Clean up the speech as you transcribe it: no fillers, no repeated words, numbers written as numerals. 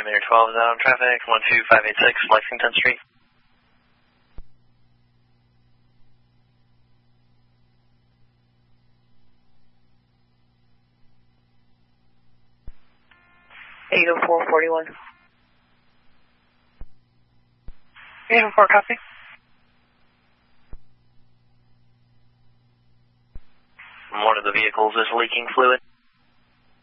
Diameter 12 is out on traffic, 12586 Lexington Street. Eight oh four 41. 804, copy. One of the vehicles is leaking fluid.